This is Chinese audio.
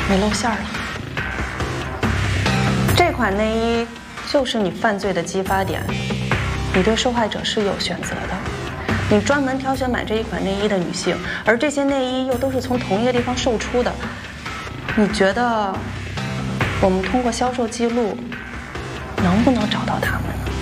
你露馅了。这款内衣就是你犯罪的激发点，你对受害者是有选择的。你专门挑选买这一款内衣的女性，而这些内衣又都是从同一个地方售出的。你觉得我们通过销售记录能不能找到他们？